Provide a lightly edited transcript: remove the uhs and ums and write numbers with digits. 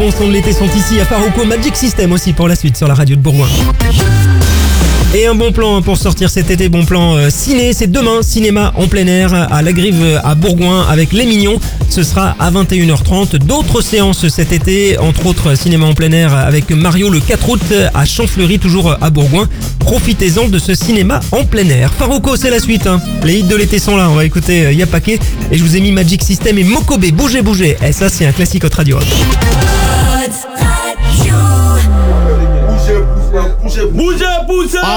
bons sons de l'été sont ici à Farouco, Magic System aussi pour la suite sur la radio de Bourgoin. Et un bon plan pour sortir cet été, bon plan ciné, c'est demain, cinéma en plein air à la Grive à Bourgoin avec Les Mignons. Ce sera à 21h30. D'autres séances cet été, entre autres cinéma en plein air avec Mario le 4 août à Champfleury, toujours à Bourgoin. Profitez-en de ce cinéma en plein air. Farouco, c'est la suite. Les hits de l'été sont là, on va écouter Yapake. Et je vous ai mis Magic System et Mokobe, bougez, bougez. Et ça, c'est un classique Hot Radio. Bougez, poussez.